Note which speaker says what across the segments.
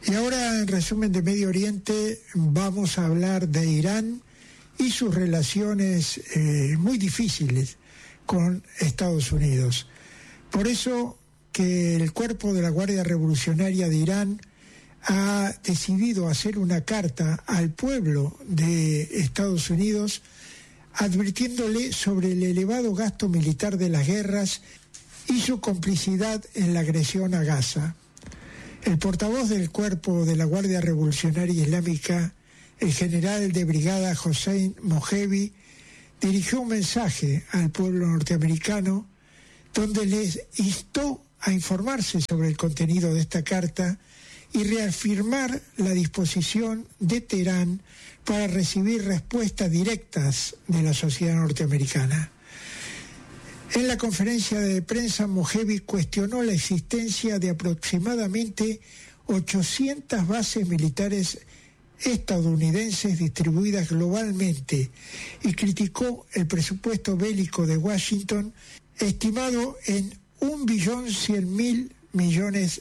Speaker 1: Y ahora, en resumen de Medio Oriente, vamos a hablar de Irán y sus relaciones muy difíciles con Estados Unidos. Por eso que el cuerpo de la Guardia Revolucionaria de Irán ha decidido hacer una carta al pueblo de Estados Unidos advirtiéndole sobre el elevado gasto militar de las guerras y su complicidad en la agresión a Gaza. El portavoz del cuerpo de la Guardia Revolucionaria Islámica, el general de brigada Hossein Mojevi, dirigió un mensaje al pueblo norteamericano donde les instó a informarse sobre el contenido de esta carta y reafirmar la disposición de Teherán para recibir respuestas directas de la sociedad norteamericana. En la conferencia de prensa, Mojevi cuestionó la existencia de aproximadamente 800 bases militares estadounidenses distribuidas globalmente y criticó el presupuesto bélico de Washington estimado en $1.100.000 millones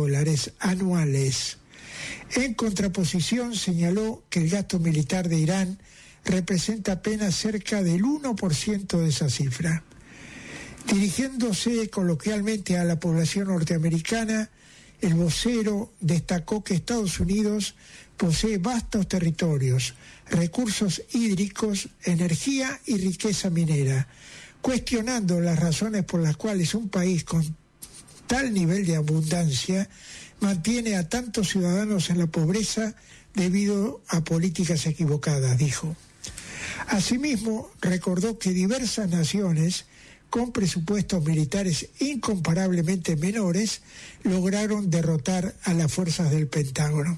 Speaker 1: anuales. En contraposición, señaló que el gasto militar de Irán representa apenas cerca del 1% de esa cifra. Dirigiéndose coloquialmente a la población norteamericana, el vocero destacó que Estados Unidos posee vastos territorios, recursos hídricos, energía y riqueza minera, cuestionando las razones por las cuales un país con tal nivel de abundancia mantiene a tantos ciudadanos en la pobreza debido a políticas equivocadas, dijo. Asimismo, recordó que diversas naciones con presupuestos militares incomparablemente menores lograron derrotar a las fuerzas del Pentágono.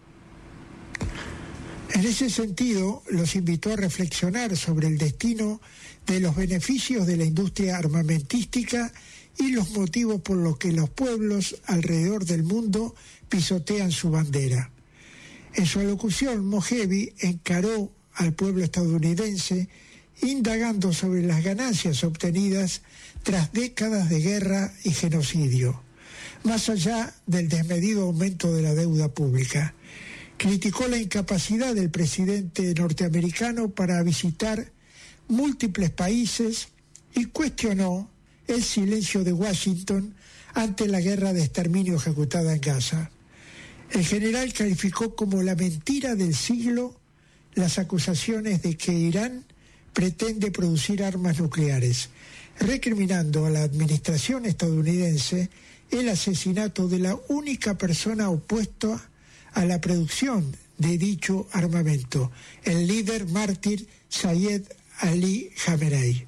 Speaker 1: En ese sentido, los invitó a reflexionar sobre el destino de los beneficios de la industria armamentística y los motivos por los que los pueblos alrededor del mundo pisotean su bandera. En su alocución, Mojevi encaró al pueblo estadounidense indagando sobre las ganancias obtenidas tras décadas de guerra y genocidio, más allá del desmedido aumento de la deuda pública. Criticó la incapacidad del presidente norteamericano para visitar múltiples países y cuestionó el silencio de Washington ante la guerra de exterminio ejecutada en Gaza. El general calificó como la mentira del siglo las acusaciones de que Irán pretende producir armas nucleares, recriminando a la administración estadounidense el asesinato de la única persona opuesta a la producción de dicho armamento, el líder mártir Sayed Ali Khamenei.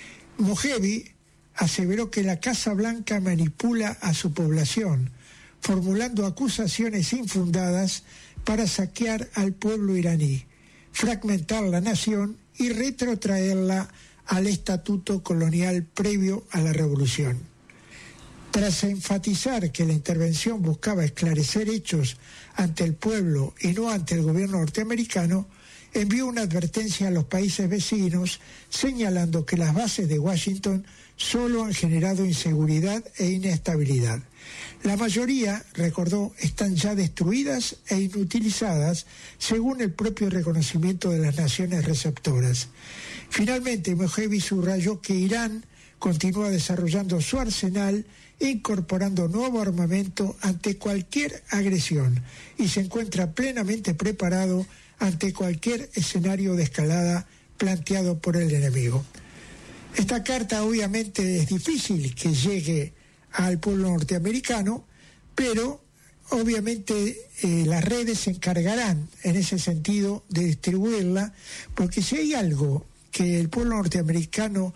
Speaker 1: Mojevi aseveró que la Casa Blanca manipula a su población, formulando acusaciones infundadas para saquear al pueblo iraní, fragmentar la nación y retrotraerla al estatuto colonial previo a la revolución. Tras enfatizar que la intervención buscaba esclarecer hechos ante el pueblo y no ante el gobierno norteamericano, envió una advertencia a los países vecinos señalando que las bases de Washington solo han generado inseguridad e inestabilidad. La mayoría, recordó, están ya destruidas e inutilizadas según el propio reconocimiento de las naciones receptoras. Finalmente, Mojevi subrayó que Irán continúa desarrollando su arsenal, incorporando nuevo armamento ante cualquier agresión y se encuentra plenamente preparado ante cualquier escenario de escalada planteado por el enemigo. Esta carta obviamente es difícil que llegue al pueblo norteamericano, pero obviamente las redes se encargarán en ese sentido de distribuirla, porque si hay algo que el pueblo norteamericano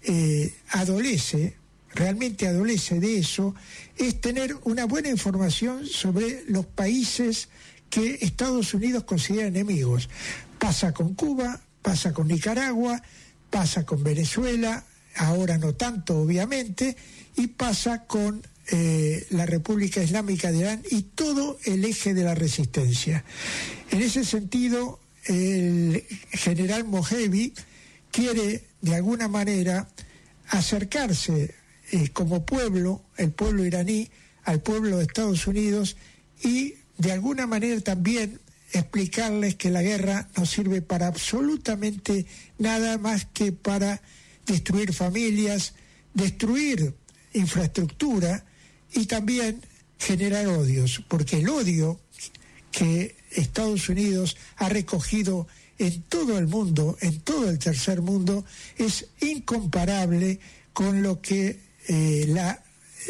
Speaker 1: realmente adolece de eso, es tener una buena información sobre los países que Estados Unidos considera enemigos. Pasa con Cuba, pasa con Nicaragua, pasa con Venezuela, ahora no tanto obviamente, y pasa con la República Islámica de Irán y todo el eje de la resistencia. En ese sentido, el general Mojevi quiere de alguna manera acercarse como pueblo, el pueblo iraní, al pueblo de Estados Unidos y de alguna manera también explicarles que la guerra no sirve para absolutamente nada más que para destruir familias, destruir infraestructura y también generar odios, porque el odio que Estados Unidos ha recogido en todo el mundo, en todo el tercer mundo, es incomparable con lo que la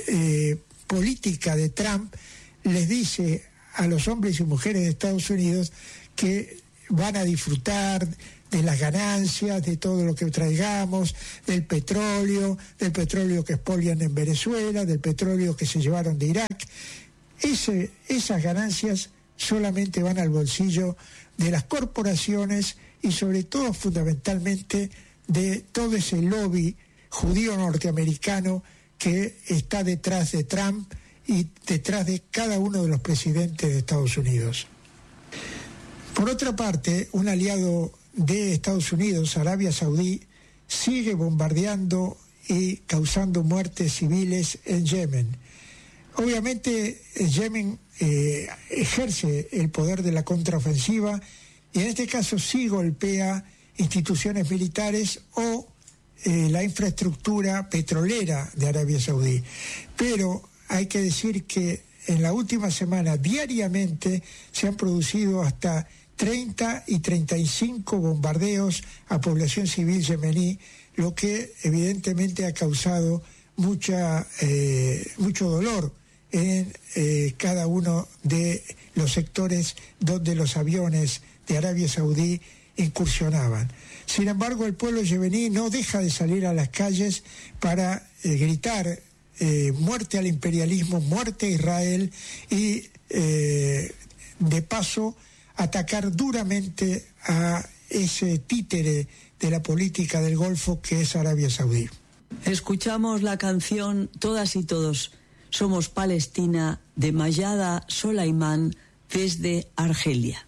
Speaker 1: política de Trump les dice a los hombres y mujeres de Estados Unidos que van a disfrutar de las ganancias, de todo lo que traigamos, del petróleo que expolian en Venezuela, del petróleo que se llevaron de Irak. Esas ganancias solamente van al bolsillo de las corporaciones y sobre todo fundamentalmente de todo ese lobby judío norteamericano que está detrás de Trump y detrás de cada uno de los presidentes de Estados Unidos. Por otra parte, un aliado de Estados Unidos, Arabia Saudí, sigue bombardeando y causando muertes civiles en Yemen. Obviamente, Yemen ejerce el poder de la contraofensiva y en este caso sí golpea instituciones militares o la infraestructura petrolera de Arabia Saudí. Pero hay que decir que en la última semana diariamente se han producido hasta 30 y 35 bombardeos a población civil yemení, lo que evidentemente ha causado mucho dolor en cada uno de los sectores donde los aviones de Arabia Saudí incursionaban. Sin embargo, el pueblo yemení no deja de salir a las calles para gritar muerte al imperialismo, muerte a Israel y de paso atacar duramente a ese títere de la política del Golfo que es Arabia Saudí.
Speaker 2: Escuchamos la canción Todas y Todos Somos Palestina de Mayada Solaimán desde Argelia.